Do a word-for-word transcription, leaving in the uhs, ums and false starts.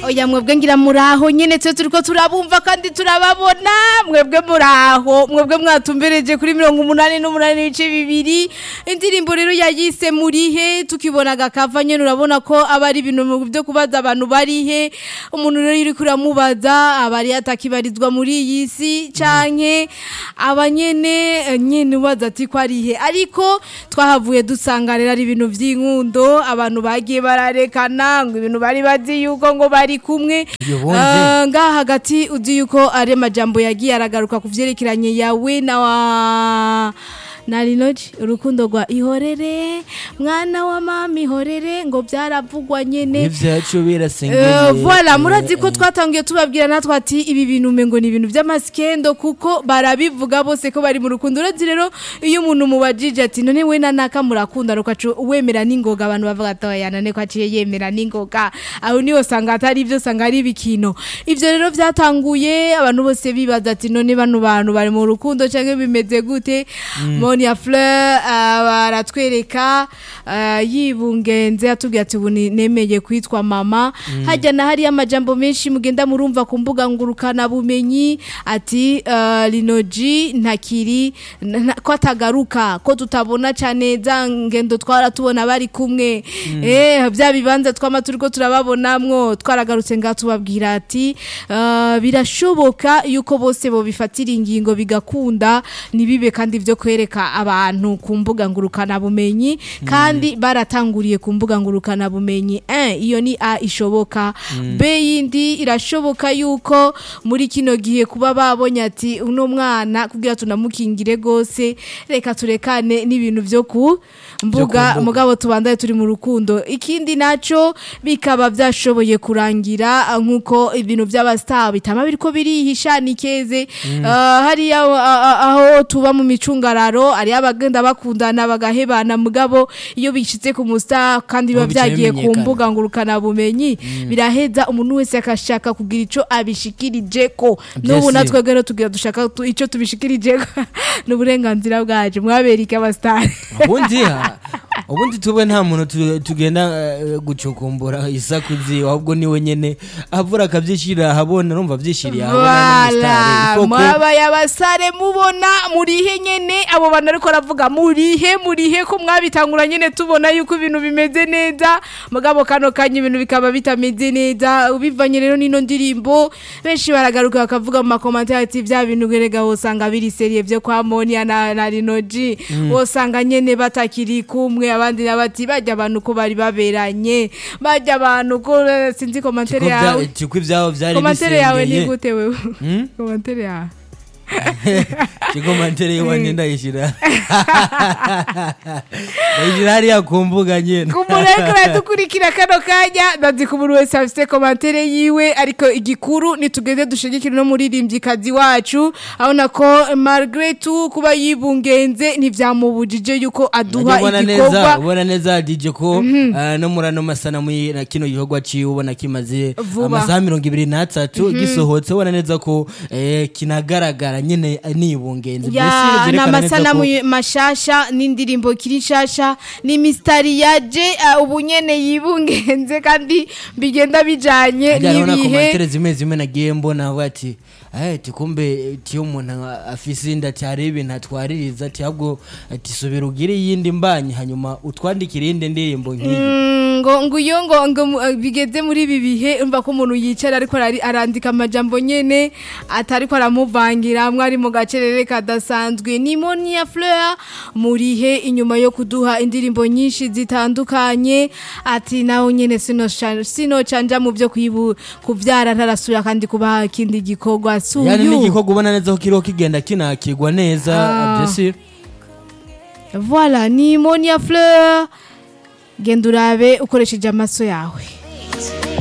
oya mwebwe ngira muraho nyene twe turiko turabumva kandi turababona mwebwe muraho mwebwe mwatumbereje kuri mirongo umunani n'umunani n'ibice bibiri indirimbo rero yayise murihe tukibona gakava nyene urabona ko abari ibintu byo kubaza abantu barihe umuntu rero yuri kuramubaza abari atakibarizwa muri iyi si canke abanyene nyene ubaza ati ko arihe ariko twahavuye dusanga rero ari ibintu vy'inkundo abantu bagiye bararekana ngo ibintu bari bazi yuko ngo bari kumwe uh, nga hagati uzi yuko ari majambo yagiye aragaruka kuvyerekeranye yawe na wa Narinoji urukundo rwa ihorere mwana wa mama ihorere ngo byaravugwa nyene ivyacu birasengeye uh, voilà murazi ko twatangiye tubabwira natwe ati ibi bintu mengo ni ibintu by'amaskendo kuko barabivuga bose ko bari mu rukundo urazi rero iyo umuntu mubajije ati none we nanaka murakunda rukacu wemera ningoga abantu bavuga atoyana ne kwaciye yemera ningoga aho niyo sanga atari ivyo sanga ari bikino ivyo rero byatanguye abantu bose bibaza ati none bano bantu bari mu rukundo canke bimeze gute mm. Monia Fleur baratwereka uh, yibungenze atubwiye ati ubu nemeye kwitwa mama mm. hajya na hari amajambo menshi mugenda murumva ku mbuga ngurukana bumenyi ati uh, Linoji ntakiri ko atagaruka ko tutabona cyane za ngendo twara tubona bari kumwe mm. eh bya bibanza twama turiko turababonamwo twaragarutse nga tubabwira ati uh, birashoboka yuko bose bo bifatira ingingo bigakunda nibibe kandi byo kwereka abantu ku mbuga ngurukana bumenyi mm. kandi baratanguriye ku mbuga ngurukana bumenyi eh iyo ni a ishoboka mm. b yindi irashoboka yuko muri kino gihe kuba babonye ati uno mwana kugira tunamukingire gose reka turekane n'ibintu byo ku mbuga mugabo tubandaye turi mu rukundo ikindi naco bikaba byashoboye kurangira nkuko ibintu by'abastar bitama biriko birihisha nikeze mm. uh, hari aho tuba mu micungararo ari abagenda bakundana bagahebana mugabo iyo bishitse ku musta kandi biba byagiye ku mbuga ngurukana bumenyi mm. biraheza umuntu wese akashaka kugira ico abishikirije ko n'ubu natwe gero tugira dushaka tu, ico tubishikirije n'uburenganzira bwaje mwaberika abastar ubundi ha ubundi tube nta muntu tugenda uh, gucukumbura isakuzi ahubwo niwe nyene avura akavyishira habona urumva vyishiriye habona n'abastar mwaba yabasare mubona murihe nyene abo bana ariko ravuga murihe murihe ko mwabitangura nyene tubona yuko ibintu bimeze neza mugabo kano kanye ibintu bikaba bitameze neza ubivanye rero nino ndirimbo benshi baragaruka bakavuga mu commentaire ati vya bintu gerega usanga biri serie byo kwa Monia na, na Linoji usanga mm. nyene batakiri kumwe abandi nabati bajya abantu ko bari baberanye bajya abantu ko sinzi commentaire yawe tiko ivyabo vyari commentaire yawe ni gute wewe commentaire yawe Chiko mantere wane ndayishira. Ndayishira ari akumbuga nyene. Kumureka dukurikira kano kanya ndazi kuburu wese afite komantere yiwe ariko igikuru nitugeze dushigikira no muririmbyi kazi wacu abona ko Margaret kuba yibungenze ntivyamubujije yuko aduha igikorwa. Ubona neza D J ko no murano masana mu kino gikorwa ciwe ubona kimaze amasaha mirongo ibiri na atatu gisohotse ubona neza ko kinagaragara nyene nibungenze ya na masana mashasha n'indirimbo kiri shasha ni mistari yaje uh, ubunyene yibungenze kandi bigenda bijanye nibihe komantere zimwe zimwe nagiye mbona bati eh tikumbe tiyo umuntu afise inda cyari ibintu atwaririza ati ahubwo ati subira ugire yindi mbanye hanyuma utwandikira inde ndirimbo nk'iyi ngo nguyo ngo bigeze muri bibihe umva ko umuntu yicara ariko arandika amajambo nyene atari ko aramuvangira mwari mu gacerere kadasanzwe ni Monia Fleur murihe inyuma yo kuduha indirimbo nyinshi zitandukanye ati naho nyene sino sino canja mu byo kwibu kuvyara ntarasubira kandi kubaha kindi gikorwa suyu yani ni gikorwa ubona neza ko kiro kigenda kinakigwa neza byese voilà ni Monia Fleur gendurabe ukoresheje amaso yawe.